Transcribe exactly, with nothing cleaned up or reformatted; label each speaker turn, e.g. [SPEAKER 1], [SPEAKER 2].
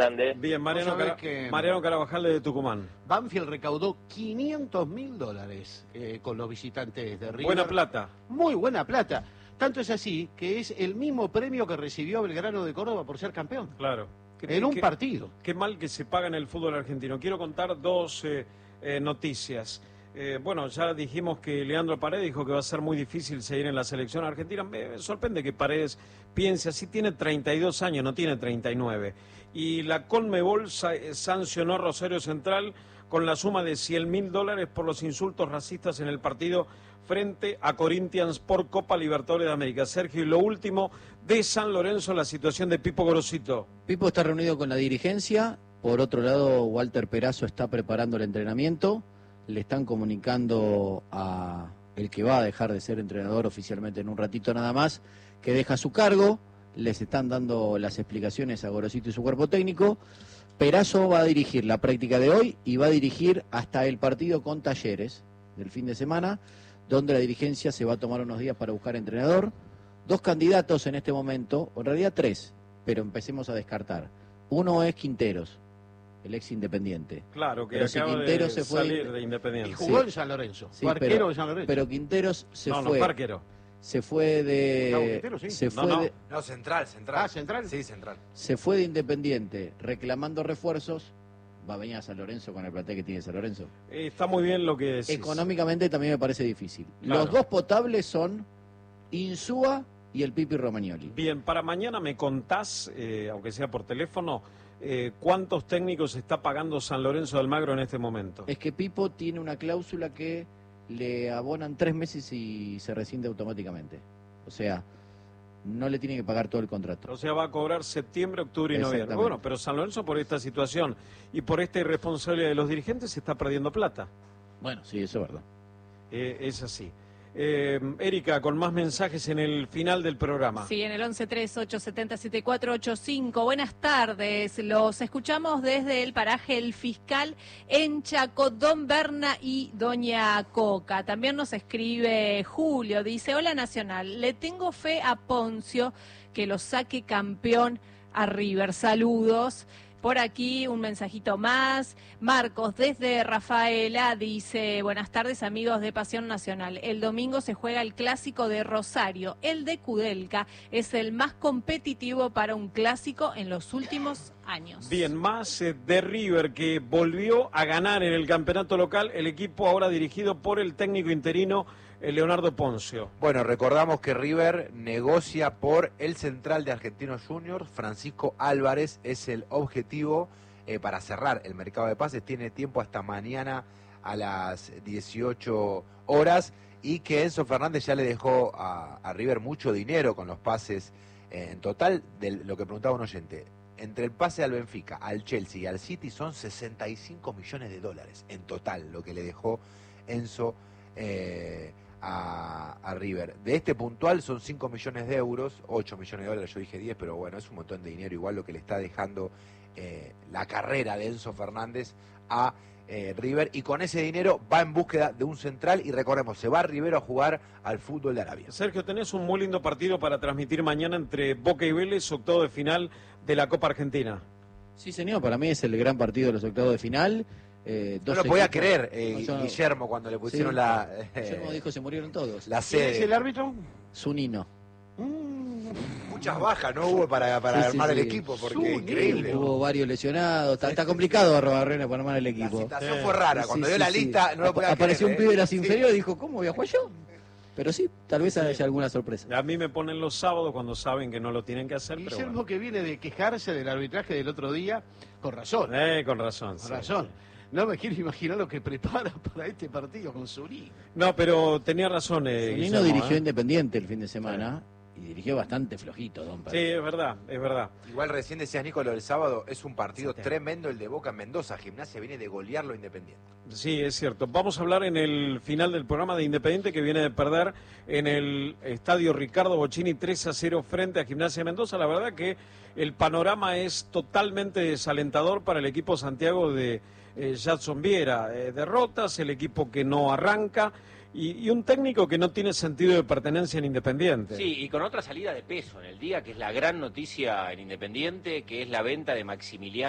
[SPEAKER 1] grande.
[SPEAKER 2] Bien, Mariano, Cara
[SPEAKER 3] que
[SPEAKER 2] Mariano Carabajal de Tucumán.
[SPEAKER 3] Banfield recaudó quinientos mil dólares eh, con los visitantes de River.
[SPEAKER 2] Buena plata.
[SPEAKER 3] Muy buena plata. Tanto es así que es el mismo premio que recibió Belgrano de Córdoba por ser campeón.
[SPEAKER 2] Claro.
[SPEAKER 3] En un
[SPEAKER 2] qué,
[SPEAKER 3] partido.
[SPEAKER 2] Qué mal que se paga en el fútbol argentino. Quiero contar dos eh, eh, noticias. Eh, bueno, ya dijimos que Leandro Paredes dijo que va a ser muy difícil seguir en la selección argentina. Me sorprende que Paredes piense así. Tiene treinta y dos años, no tiene treinta y nueve. Y la Conmebol sa sancionó a Rosario Central con la suma de cien mil dólares por los insultos racistas en el partido frente a Corinthians por Copa Libertadores de América. Sergio, y lo último de San Lorenzo, la situación de Pipo Gorosito.
[SPEAKER 4] Pipo está reunido con la dirigencia. Por otro lado, Walter Perazo está preparando el entrenamiento. Le están comunicando a el que va a dejar de ser entrenador oficialmente en un ratito nada más, que deja su cargo. Les están dando las explicaciones a Gorosito y su cuerpo técnico. Perazo va a dirigir la práctica de hoy y va a dirigir hasta el partido con Talleres del fin de semana, donde la dirigencia se va a tomar unos días para buscar entrenador. Dos candidatos en este momento, en realidad tres, pero empecemos a descartar. Uno es Quinteros, el ex Independiente.
[SPEAKER 2] Claro, que
[SPEAKER 4] pero
[SPEAKER 2] acaba
[SPEAKER 4] si Quinteros
[SPEAKER 2] de
[SPEAKER 4] se fue
[SPEAKER 2] salir
[SPEAKER 4] de,
[SPEAKER 2] de Independiente.
[SPEAKER 3] Y jugó
[SPEAKER 4] sí.
[SPEAKER 3] en San Lorenzo.
[SPEAKER 4] Sí,
[SPEAKER 3] fue arquero
[SPEAKER 4] pero,
[SPEAKER 3] de San Lorenzo.
[SPEAKER 4] Pero Quinteros se
[SPEAKER 2] no,
[SPEAKER 4] fue.
[SPEAKER 2] No, arquero.
[SPEAKER 4] Se fue de.
[SPEAKER 3] No, Quintero, sí.
[SPEAKER 4] Se
[SPEAKER 2] No,
[SPEAKER 4] fue
[SPEAKER 2] no.
[SPEAKER 4] de.
[SPEAKER 5] No, central, central.
[SPEAKER 3] Ah, central.
[SPEAKER 5] Sí, central.
[SPEAKER 4] Se fue de Independiente reclamando refuerzos. Va a venir a San Lorenzo con el plantel que tiene San Lorenzo.
[SPEAKER 2] Eh, está muy bien lo que decís.
[SPEAKER 4] Económicamente también me parece difícil.
[SPEAKER 2] Claro.
[SPEAKER 4] Los dos potables son Insúa y el Pipi Romagnoli.
[SPEAKER 2] Bien, para mañana me contás, eh, aunque sea por teléfono, eh, cuántos técnicos está pagando San Lorenzo de Almagro en este momento.
[SPEAKER 4] Es que Pipo tiene una cláusula que le abonan tres meses y se rescinde automáticamente. O sea, no le tiene que pagar todo el contrato.
[SPEAKER 2] O sea, va a cobrar septiembre, octubre y noviembre.
[SPEAKER 4] Exactamente.
[SPEAKER 2] Bueno, pero San Lorenzo por esta situación y por esta irresponsabilidad de los dirigentes se está perdiendo plata.
[SPEAKER 4] Bueno, sí, eso es verdad.
[SPEAKER 2] Eh, es así. Eh, Erika, con más mensajes en el final del programa.
[SPEAKER 6] Sí, en el once tres ocho siete cero siete cuatro ocho cinco. Buenas tardes. Los escuchamos desde el paraje El Fiscal en Chaco, Don Berna y Doña Coca. También nos escribe Julio. Dice, hola Nacional, le tengo fe a Poncio que lo saque campeón a River. Saludos. Por aquí un mensajito más. Marcos, desde Rafaela, dice, buenas tardes amigos de Pasión Nacional. El domingo se juega el clásico de Rosario. El de Kudelka es el más competitivo para un clásico en los últimos años.
[SPEAKER 2] Bien, más eh, de River, que volvió a ganar en el campeonato local, el equipo ahora dirigido por el técnico interino eh, Leonardo Poncio.
[SPEAKER 5] Bueno, recordamos que River negocia por el central de Argentinos Juniors, Francisco Álvarez, es el objetivo eh, para cerrar el mercado de pases. Tiene tiempo hasta mañana a las dieciocho horas y que Enzo Fernández ya le dejó a, a River mucho dinero con los pases eh, en total, de lo que preguntaba un oyente. Entre el pase al Benfica, al Chelsea y al City son sesenta y cinco millones de dólares en total lo que le dejó Enzo eh, a, a River. De este puntual son cinco millones de euros, ocho millones de dólares, yo dije diez, pero bueno, es un montón de dinero igual lo que le está dejando eh, la carrera de Enzo Fernández a eh, River, y con ese dinero va en búsqueda de un central y recordemos, se va a River a jugar al fútbol de Arabia.
[SPEAKER 2] Sergio, tenés un muy lindo partido para transmitir mañana entre Boca y Vélez, octavo de final de la Copa Argentina.
[SPEAKER 4] Sí, señor, para mí es el gran partido de los octavos de final. Eh,
[SPEAKER 5] No
[SPEAKER 4] dos
[SPEAKER 5] lo podía
[SPEAKER 4] equipos-
[SPEAKER 5] creer eh,
[SPEAKER 4] No, yo no-
[SPEAKER 5] Guillermo cuando le pusieron
[SPEAKER 4] Sí.
[SPEAKER 5] la, eh,
[SPEAKER 4] Guillermo dijo se murieron todos.
[SPEAKER 5] la
[SPEAKER 3] ¿Quién es
[SPEAKER 5] sede.
[SPEAKER 3] el árbitro?
[SPEAKER 4] Zunino.
[SPEAKER 5] Muchas bajas no hubo para, para
[SPEAKER 4] Sí, sí,
[SPEAKER 5] armar el
[SPEAKER 4] sí.
[SPEAKER 5] equipo, porque
[SPEAKER 3] Zunino.
[SPEAKER 5] increíble.
[SPEAKER 4] Hubo varios lesionados. Está, está complicado Barbarrena para armar el
[SPEAKER 5] La
[SPEAKER 4] equipo.
[SPEAKER 5] situación
[SPEAKER 2] Sí.
[SPEAKER 5] fue rara.
[SPEAKER 4] Sí,
[SPEAKER 5] Cuando
[SPEAKER 4] sí,
[SPEAKER 5] dio la
[SPEAKER 4] sí.
[SPEAKER 5] lista, no lo
[SPEAKER 4] Ap-
[SPEAKER 5] podía
[SPEAKER 4] Apareció
[SPEAKER 5] creer,
[SPEAKER 4] un pibe de
[SPEAKER 5] ¿eh?
[SPEAKER 4] las
[SPEAKER 5] Sí.
[SPEAKER 4] inferiores y dijo, ¿cómo voy a jugar yo? Pero sí, tal vez haya alguna sorpresa.
[SPEAKER 2] A mí me ponen los sábados cuando saben que no lo tienen que hacer, pero
[SPEAKER 3] Guillermo
[SPEAKER 2] bueno.
[SPEAKER 3] que viene de quejarse del arbitraje del otro día, con razón.
[SPEAKER 2] Eh, con razón.
[SPEAKER 3] Con
[SPEAKER 2] sí.
[SPEAKER 3] razón. No me quiero imaginar lo que prepara para este partido con Zunino.
[SPEAKER 2] No, pero tenía razón. Eh,
[SPEAKER 4] Zunino
[SPEAKER 2] Guillermo,
[SPEAKER 4] dirigió
[SPEAKER 2] ¿eh?
[SPEAKER 4] Independiente el fin de semana y dirigió bastante flojito, don
[SPEAKER 2] Sí,
[SPEAKER 4] Pedro.
[SPEAKER 2] es verdad, es verdad.
[SPEAKER 5] Igual recién decías, Nico, lo del sábado, es un partido
[SPEAKER 2] Sí.
[SPEAKER 5] tremendo el de Boca en Mendoza. Gimnasia viene de golearlo Independiente.
[SPEAKER 2] Sí, es cierto. Vamos a hablar en el final del programa de Independiente, que viene de perder en el estadio Ricardo Bocchini tres a cero frente a Gimnasia de Mendoza. La verdad que el panorama es totalmente desalentador para el equipo Santiago de eh, Jadson Viera. Eh, derrotas, el equipo que no arranca y, y un técnico que no tiene sentido de pertenencia en Independiente.
[SPEAKER 7] Sí, y con otra salida de peso en el día, que es la gran noticia en Independiente, que es la venta de Maximiliano.